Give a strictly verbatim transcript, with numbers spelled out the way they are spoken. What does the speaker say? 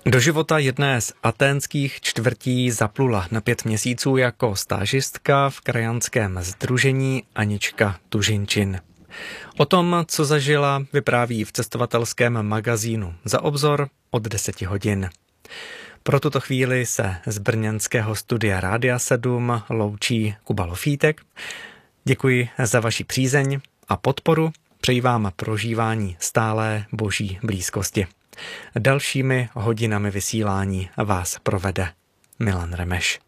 Do života jedné z athénských čtvrtí zaplula na pět měsíců jako stážistka v krajanském sdružení Anička Tužinčin. O tom, co zažila, vypráví v cestovatelském magazínu Za obzor od deseti hodin. Pro tuto chvíli se z brněnského studia Rádia sedm loučí Kuba Lofítek. Děkuji za vaši přízeň a podporu. Přeji vám prožívání stálé boží blízkosti. Dalšími hodinami vysílání vás provede Milan Remeš.